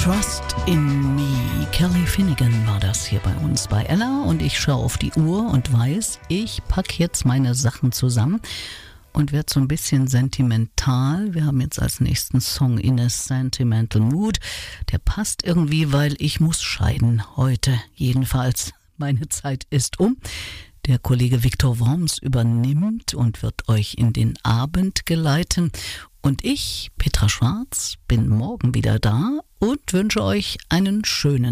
Trust in Me. Kelly Finnegan war das hier bei uns bei Ella und ich schaue auf die Uhr und weiß, ich packe jetzt meine Sachen zusammen und werde so ein bisschen sentimental. Wir haben jetzt als nächsten Song In a Sentimental Mood. Der passt irgendwie, weil ich muss scheiden. Heute jedenfalls. Meine Zeit ist um. Der Kollege Viktor Worms übernimmt und wird euch in den Abend geleiten. Und ich, Petra Schwarz, bin morgen wieder da und wünsche euch einen schönen